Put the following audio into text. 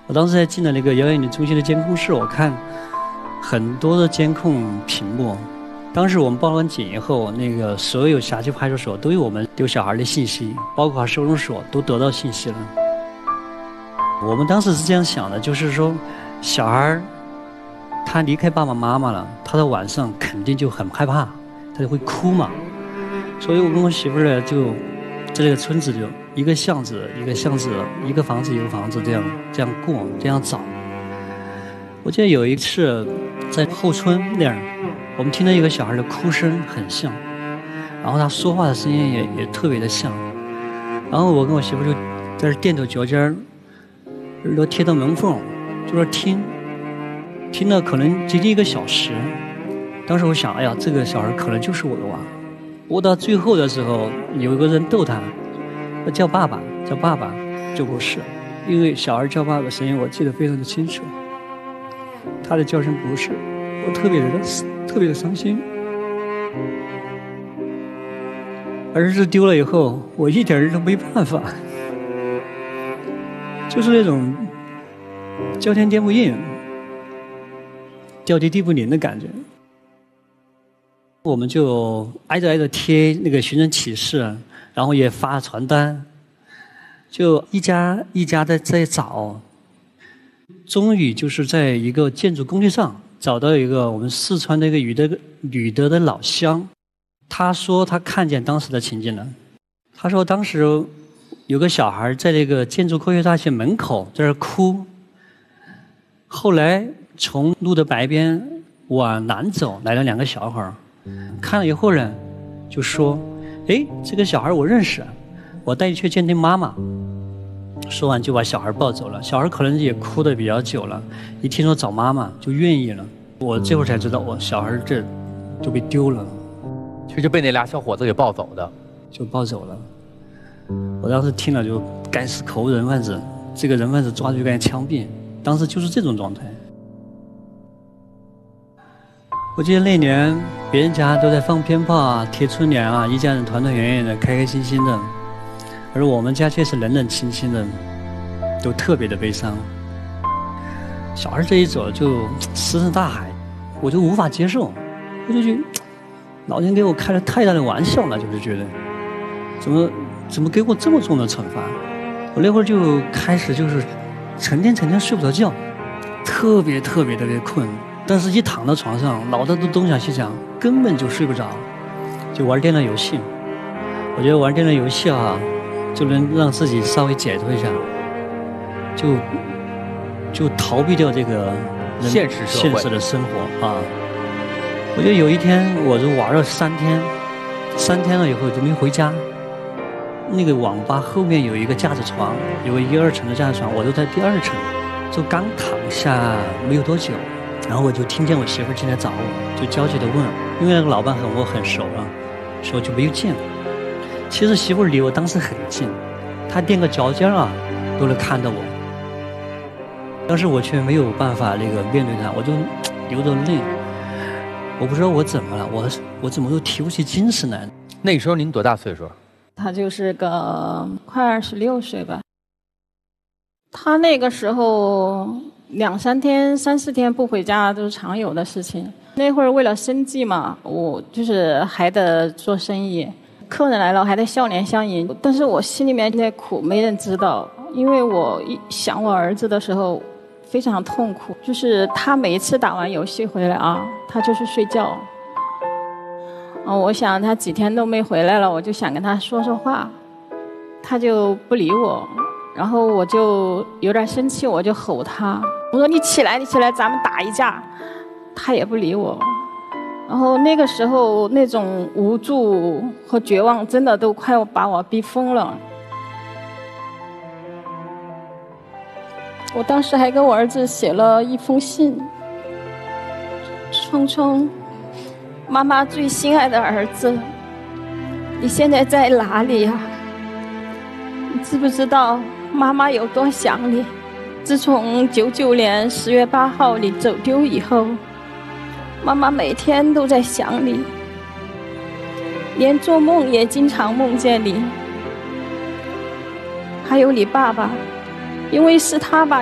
我当时还进了那个遥远女中心的监控室，我看很多的监控屏幕。当时我们报完警以后，那个所有辖区派出所都有我们丢小孩的信息，包括收容所都得到信息了。我们当时是这样想的，就是说，小孩他离开爸爸妈妈了，他到晚上肯定就很害怕，他就会哭嘛。所以我跟我媳妇儿呢，就在这个村子就一个巷子一个巷子，一个房子一个房子这样过，这样找。我记得有一次在后村那儿，我们听到一个小孩的哭声很像，然后他说话的声音也特别的像。然后我跟我媳妇就在这垫头脚尖，耳朵贴到门缝，就说听了可能接近1个小时。当时我想，哎呀，这个小孩可能就是我的娃。我到最后的时候，有一个人逗他，叫爸爸，就不是，因为小孩叫爸爸的声音我记得非常的清楚，他的叫声不是，我特别的伤心。儿子丢了以后，我一点都没办法，就是那种叫天天不应，叫地地不灵的感觉。我们就挨着贴那个寻人启事，然后也发传单，就一家一家的在找，终于就是在一个建筑工地上找到一个我们四川的一个吕德的老乡。他说他看见当时的情景了，他说当时有个小孩在这个建筑科学大学门口在这哭，后来从路的白边往南走来了2个小孩，看了以后呢就说，哎，这个小孩我认识，我带你去见听妈妈。说完就把小孩抱走了。小孩可能也哭得比较久了，一听说找妈妈就愿意了。我这会儿才知道，我小孩这就被丢了， 其实就被那俩小伙子给抱走的， 就抱走了。我当时听了就该死可恶人贩子，这个人贩子抓住就该枪毙，当时就是这种状态。我记得那年别人家都在放鞭炮啊、贴春联啊，一家人团团圆圆的、开开心心的，而我们家却是冷冷清清的，都特别的悲伤。小孩这一走就石沉大海，我就无法接受，我就觉得老天给我开了太大的玩笑了，就是觉得怎么给我这么重的惩罚？我那会儿就开始就是成天睡不着觉，特别的困。但是一躺到床上，脑袋都东想西想，根本就睡不着，就玩电脑游戏。我觉得玩电脑游戏啊，就能让自己稍微解脱一下，就逃避掉这个现实的生活啊。我觉得有一天我就玩了3天了以后就没回家。那个网吧后面有一个架子床，有个1、2层的架子床，我就在第2层，就刚躺下没有多久。然后我就听见我媳妇进来找我，就焦急地问，因为那个老伴和我很熟了，所以就没有见。其实媳妇离我当时很近，她垫个脚尖啊都能看到我，但是我却没有办法面对她，我就流着泪。我不知道我怎么了，我怎么都提不起精神来。 那个时候您多大岁数？ 他就是个快26岁吧。他那个时候2、3天、3、4天不回家都是常有的事情。那会儿为了生计嘛，我就是还得做生意，客人来了还得笑脸相迎。但是我心里面在苦，没人知道，因为我一想我儿子的时候非常痛苦。就是他每一次打完游戏回来啊，他就是睡觉。我想他几天都没回来了，我就想跟他说说话，他就不理我。然后我就有点生气，我就吼他，我说你起来，咱们打一架。他也不理我。然后那个时候那种无助和绝望真的都快把我逼疯了。我当时还跟我儿子写了一封信，聪聪，妈妈最心爱的儿子，你现在在哪里呀？你知不知道妈妈有多想你？自从99年10月8号你走丢以后，妈妈每天都在想你，连做梦也经常梦见你。还有你爸爸，因为是他把